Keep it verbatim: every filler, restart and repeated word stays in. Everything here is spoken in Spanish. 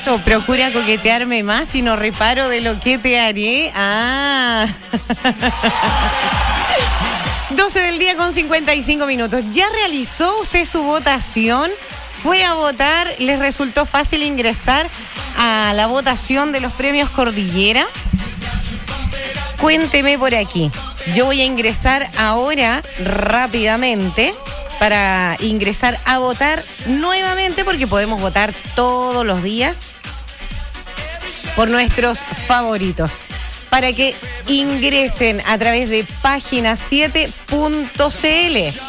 eso? Procura coquetearme más y no reparo de lo que te haré. Ah. doce del día con cincuenta y cinco minutos. ¿Ya realizó usted su votación? ¿Fue a votar? ¿Les resultó fácil ingresar a la votación de los premios Cordillera? Cuénteme por aquí. Yo voy a ingresar ahora rápidamente para ingresar a votar nuevamente, porque podemos votar todos los días por nuestros favoritos. Para que ingresen a través de página siete punto c l.